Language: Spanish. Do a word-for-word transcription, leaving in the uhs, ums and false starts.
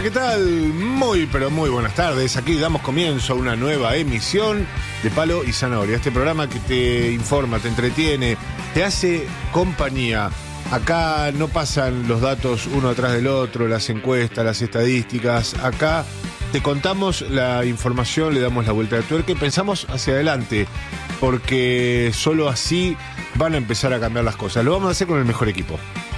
Hola, ¿qué tal? Muy, pero muy buenas tardes. Aquí damos comienzo a una nueva emisión de Palo y Zanahoria. Este programa que te informa, te entretiene, te hace compañía. Acá no pasan los datos uno atrás del otro, las encuestas, las estadísticas. Acá te contamos la información, le damos la vuelta de tuerca y pensamos hacia adelante, porque solo así van a empezar a cambiar las cosas. Lo vamos a hacer con el mejor equipo.